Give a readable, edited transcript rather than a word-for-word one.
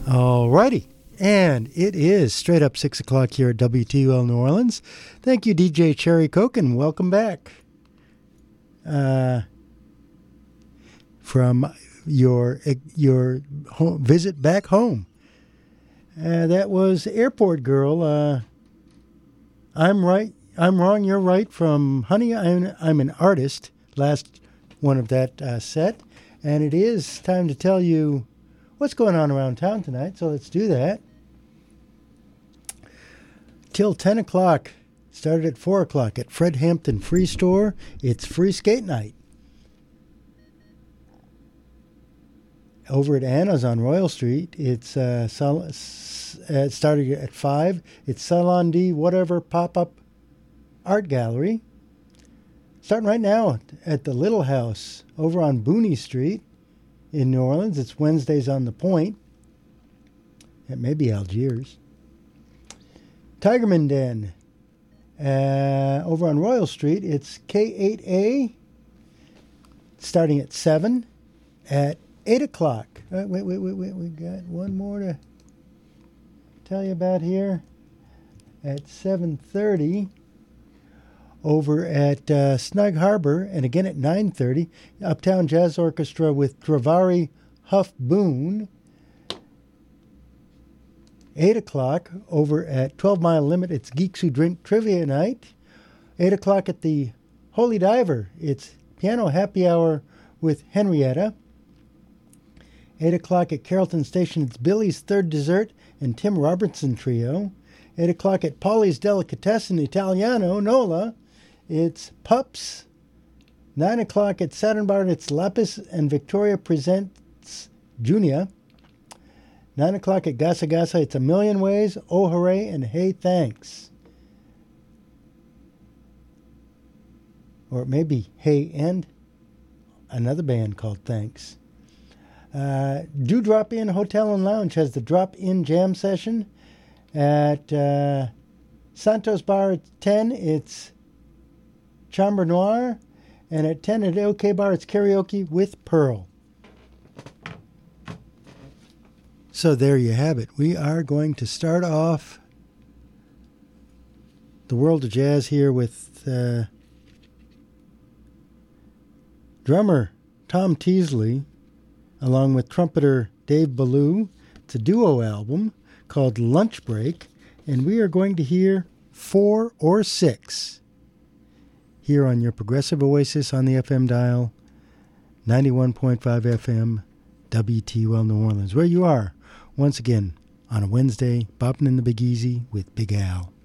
Alrighty. And it is straight up 6 o'clock here at WTUL New Orleans. Thank you, DJ Cherry Coke, and welcome back from your visit back home. That was Airport Girl. I'm right, I'm wrong, you're right, from Honey, I'm an Artist, last one of that set. And it is time to tell you what's going on around town tonight, so let's do that. Till 10 o'clock, started at 4 o'clock at Fred Hampton Free Store. It's free skate night. Over at Anna's on Royal Street, it's started at 5. It's Salon D whatever pop-up art gallery. Starting right now at the Little House over on Booney Street in New Orleans. It's Wednesdays on the Point. It may be Algiers. Tigerman Den over on Royal Street. It's K8A starting at 7 at 8 o'clock. Wait. We got one more to tell you about here. At 7:30 over at Snug Harbor, and again at 9:30, Uptown Jazz Orchestra with Travari Huff Boone. 8 o'clock over at 12 Mile Limit, it's Geeks Who Drink Trivia Night. 8 o'clock at the Holy Diver, it's Piano Happy Hour with Henrietta. 8 o'clock at Carrollton Station, it's Billy's Third Dessert and Tim Robertson Trio. 8 o'clock at Polly's Delicatessen Italiano, Nola, it's Pups. 9 o'clock at Saturn Bar, it's Lapis and Victoria Presents Junia. 9 o'clock at Gasa Gasa, it's A Million Ways, Oh Hooray, and Hey Thanks. Or it may be Hey and another band called Thanks. Do Drop In Hotel and Lounge has the drop-in jam session. At Santos Bar at 10, it's Chambre Noire. And at 10 at OK Bar, it's karaoke with Pearl. So there you have it. We are going to start off the world of jazz here with drummer Tom Teasley along with trumpeter Dave Ballou. It's a duo album called Lunch Break, and we are going to hear 4 or 6 here on your Progressive Oasis on the FM dial, 91.5 FM, WTUL New Orleans, where you are once again on a Wednesday, bopping in the Big Easy with Big Al.